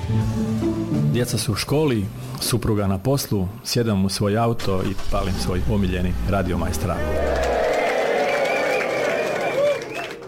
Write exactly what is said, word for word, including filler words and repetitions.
Djeca su u školi, supruga na poslu, sjedam u svoj auto i palim svoj omiljeni Radio Maestral.